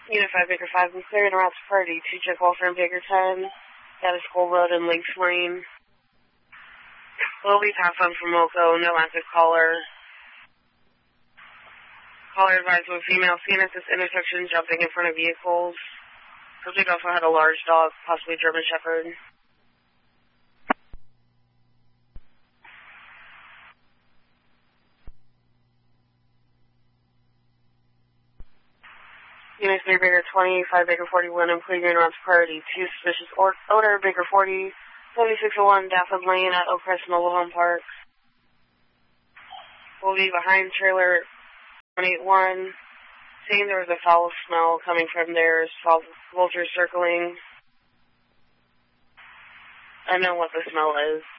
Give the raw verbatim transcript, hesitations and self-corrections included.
Unit five, Baker five, I'm clearing around to party. two check Walter and Baker ten. That is School Road and Links Lane. We'll be past on from Moco, no active caller. Caller advised of a female seen at this intersection jumping in front of vehicles. Subject also had a large dog, possibly German Shepherd. Unit three, Baker twenty, five, Baker forty-one, I'm clearing around to priority. two suspicious or odor, Baker forty, seventy-six oh one, Dafford Lane at Oak Crest Mobile Home Park. We'll be behind trailer one eighty-one. Seeing there was a foul smell coming from there, vultures circling. I know what the smell is.